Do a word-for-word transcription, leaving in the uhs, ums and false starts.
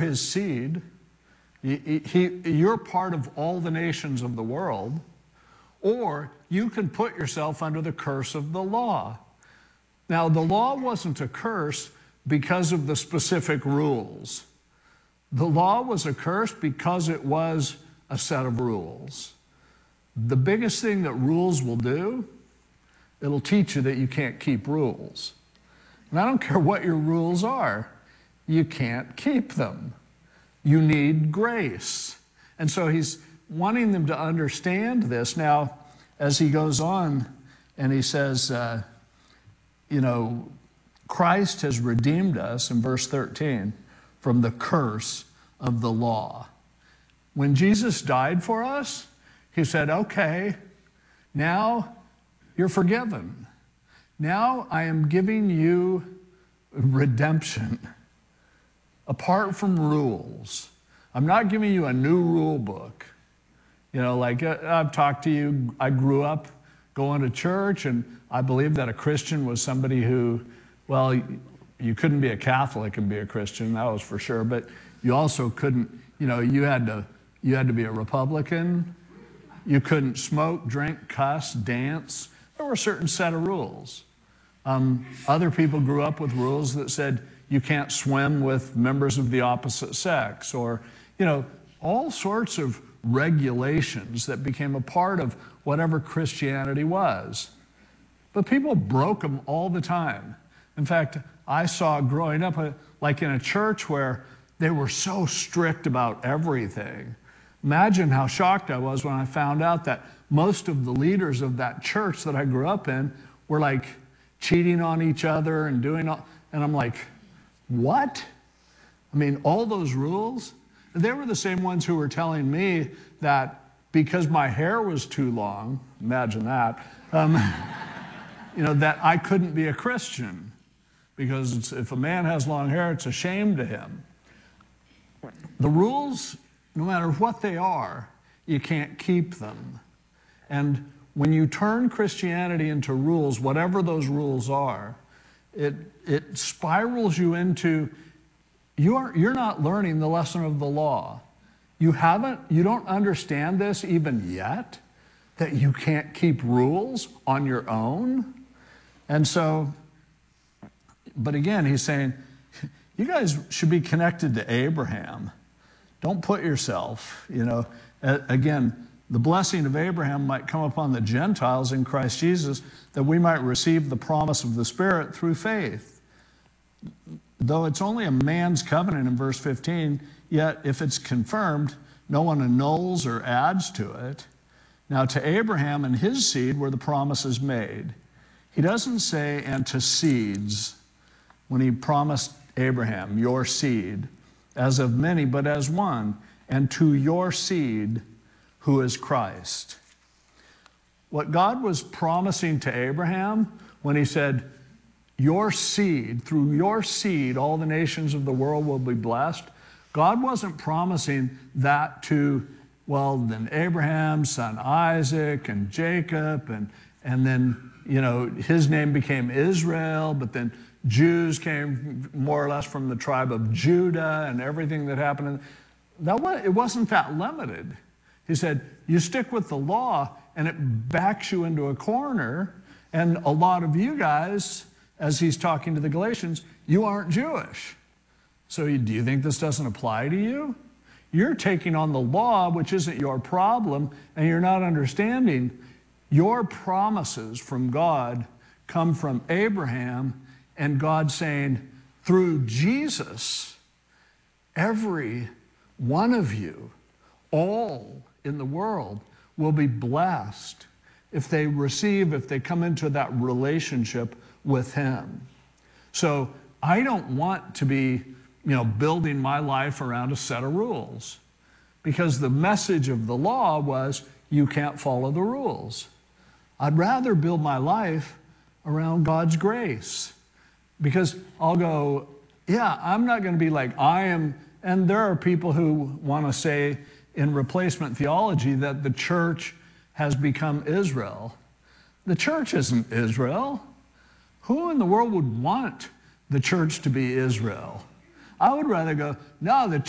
his seed. He, he, you're part of all the nations of the world. Or you can put yourself under the curse of the law. Now, the law wasn't a curse because of the specific rules. The law was a curse because it was a set of rules. The biggest thing that rules will do, it'll teach you that you can't keep rules. And I don't care what your rules are, you can't keep them. You need grace. And so he's wanting them to understand this. Now, as he goes on and he says, uh, you know, Christ has redeemed us, in verse thirteen, from the curse of the law. When Jesus died for us, he said, okay, now you're forgiven. Now I am giving you redemption apart from rules. I'm not giving you a new rule book. You know, like uh, I've talked to you, I grew up going to church, and I believed that a Christian was somebody who, well, you couldn't be a Catholic and be a Christian, that was for sure, but you also couldn't, you know, you had to, you had to be a Republican. You couldn't smoke, drink, cuss, dance. There were a certain set of rules. Um, other people grew up with rules that said you can't swim with members of the opposite sex, or, you know, all sorts of regulations that became a part of whatever Christianity was. But people broke them all the time. In fact, I saw growing up, uh, like in a church where they were so strict about everything. Imagine how shocked I was when I found out that most of the leaders of that church that I grew up in were like cheating on each other and doing all, and I'm like, what? I mean, all those rules? They were the same ones who were telling me that because my hair was too long, imagine that, um, you know, that I couldn't be a Christian because it's, if a man has long hair, it's a shame to him. The rules, no matter what they are, you can't keep them. And when you turn Christianity into rules, whatever those rules are, it, it spirals you into, you are, you're not learning the lesson of the law. You haven't, you don't understand this even yet, that you can't keep rules on your own. And so, but again, he's saying, you guys should be connected to Abraham. Don't put yourself, you know, again, the blessing of Abraham might come upon the Gentiles in Christ Jesus, that we might receive the promise of the Spirit through faith. Though it's only a man's covenant in verse fifteen, yet if it's confirmed, no one annuls or adds to it. Now to Abraham and his seed were the promises made. He doesn't say, and to seeds, when he promised Abraham, your seed, as of many, but as one, and to your seed, who is Christ. What God was promising to Abraham when he said, your seed, through your seed, all the nations of the world will be blessed, God wasn't promising that to, well, then Abraham's son Isaac and Jacob, and, and then, you know, his name became Israel, but then Jews came more or less from the tribe of Judah and everything that happened. That was, it wasn't that limited. He said, you stick with the law and it backs you into a corner, and a lot of you guys, as he's talking to the Galatians, you aren't Jewish. So do you think this doesn't apply to you? You're taking on the law, which isn't your problem, and you're not understanding. Your promises from God come from Abraham, and God saying, through Jesus, every one of you, all in the world, will be blessed if they receive, if they come into that relationship with him. So I don't want to be, you know, building my life around a set of rules, because the message of the law was you can't follow the rules. I'd rather build my life around God's grace, because I'll go, yeah, I'm not going to be like I am. And there are people who want to say in replacement theology that the church has become Israel. The church isn't Israel. Who in the world would want the church to be Israel? I would rather go, no, the